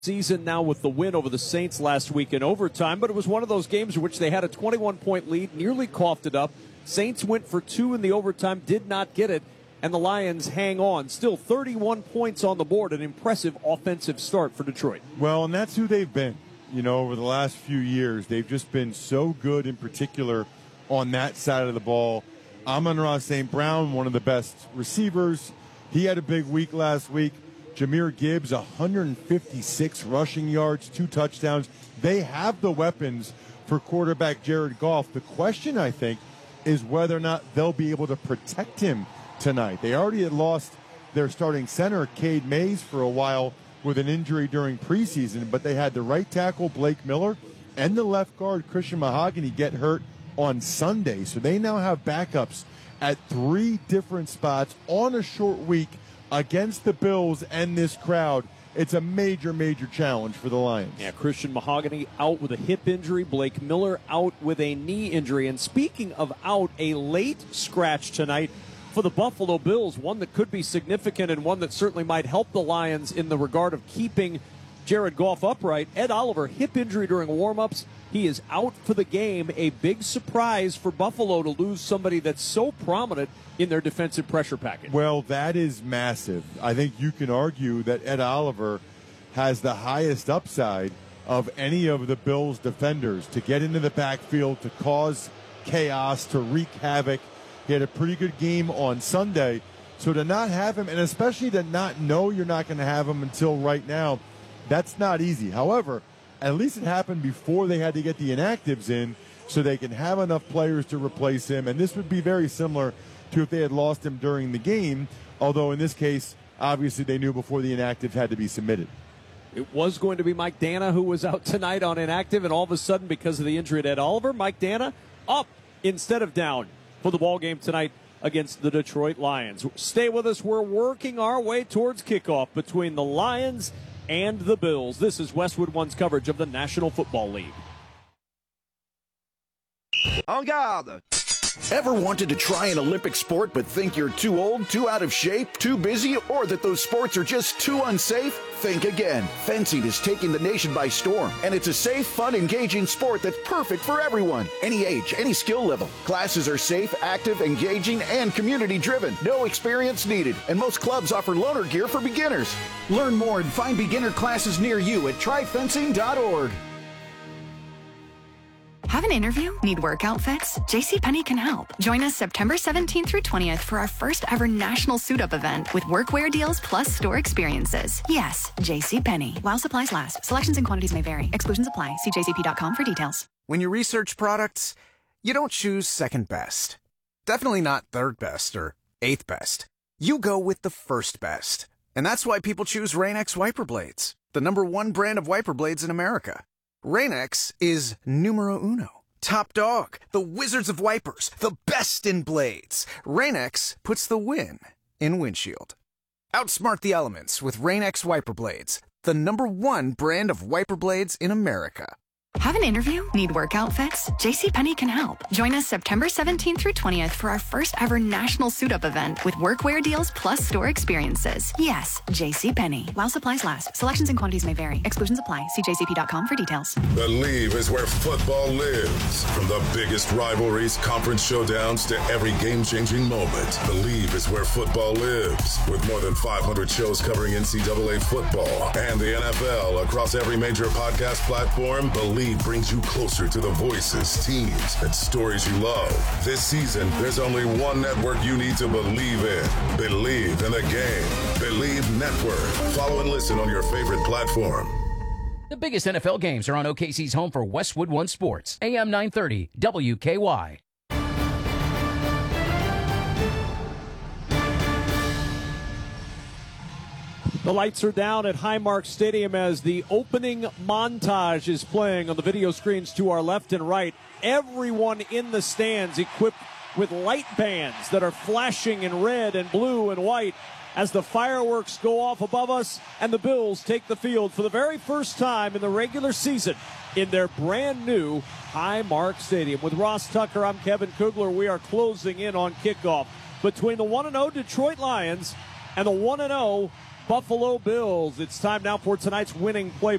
season now with the win over the Saints last week in overtime, but it was one of those games in which they had a 21-point lead, nearly coughed it up. Saints went for 2 in the overtime, did not get it, and the Lions hang on. Still 31 points on the board, an impressive offensive start for Detroit. Well, and that's who they've been. You know, over the last few years, they've just been so good, in particular on that side of the ball. Amon-Ra St. Brown, one of the best receivers. He had a big week last week. Jahmyr Gibbs, 156 rushing yards, 2 touchdowns. They have the weapons for quarterback Jared Goff. The question, I think, is whether or not they'll be able to protect him tonight. They already had lost their starting center, Cade Mays, for a while with an injury during preseason, but they had the right tackle, Blake Miller, and the left guard, Christian Mahogany, get hurt on Sunday. So they now have backups at 3 different spots on a short week against the Bills and this crowd. It's a major, major challenge for the Lions. Yeah, Christian Mahogany out with a hip injury. Blake Miller out with a knee injury. And speaking of out, a late scratch tonight for the Buffalo Bills, one that could be significant and one that certainly might help the Lions in the regard of keeping Jared Goff upright. Ed Oliver, hip injury during warm-ups. He is out for the game. A big surprise for Buffalo to lose somebody that's so prominent in their defensive pressure package. Well, that is massive. I think you can argue that Ed Oliver has the highest upside of any of the Bills' defenders to get into the backfield, to cause chaos, to wreak havoc. He had a pretty good game on Sunday. So to not have him, and especially to not know you're not going to have him until right now, that's not easy. However, at least it happened before they had to get the inactives in so they can have enough players to replace him. And this would be very similar to if they had lost him during the game, although in this case, obviously they knew before the inactives had to be submitted. It was going to be Mike Dana who was out tonight on inactive, and all of a sudden, because of the injury to Ed Oliver, Mike Dana up instead of down for the ball game tonight against the Detroit Lions. Stay with us. We're working our way towards kickoff between the Lions and the Bills. This is Westwood One's coverage of the National Football League. En garde! Ever wanted to try an Olympic sport but think you're too old, too out of shape, too busy, or that those sports are just too unsafe? Think again. Fencing is taking the nation by storm, and it's a safe, fun, engaging sport that's perfect for everyone. Any age, any skill level. Classes are safe, active, engaging, and community-driven. No experience needed, and most clubs offer loaner gear for beginners. Learn more and find beginner classes near you at tryfencing.org. Have an interview? Need work outfits? JCPenney can help. Join us September 17th through 20th for our first ever national suit-up event with workwear deals plus store experiences. Yes, JCPenney. While supplies last. Selections and quantities may vary. Exclusions apply. See jcp.com for details. When you research products, you don't choose second best. Definitely not third best or eighth best. You go with the first best. And that's why people choose Rain-X wiper blades, the #1 brand of wiper blades in America. Rain-X is numero uno. Top dog. The wizards of wipers. The best in blades. Rain-X puts the win in windshield. Outsmart the elements with Rain-X wiper blades. The #1 brand of wiper blades in America. Have an interview? Need work outfits? JCPenney can help. Join us September 17th through 20th for our first ever national suit-up event with workwear deals plus store experiences. Yes, JCPenney. While supplies last. Selections and quantities may vary. Exclusions apply. See jcp.com for details. Believe is where football lives. From the biggest rivalries, conference showdowns, to every game-changing moment. Believe is where football lives. With more than 500 shows covering NCAA football and the NFL across every major podcast platform, Believe brings you closer to the voices, teams, and stories you love. This season, there's only one network you need to believe in. Believe in the game. Believe Network. Follow and listen on your favorite platform. The biggest NFL games are on OKC's home for Westwood One Sports. AM 930, WKY. The lights are down at Highmark Stadium as the opening montage is playing on the video screens to our left and right. Everyone in the stands equipped with light bands that are flashing in red and blue and white as the fireworks go off above us and the Bills take the field for the very first time in the regular season in their brand new Highmark Stadium. With Ross Tucker, I'm Kevin Kugler. We are closing in on kickoff between the 1-0 Detroit Lions and the 1-0 Buffalo Bills. It's time now for tonight's winning play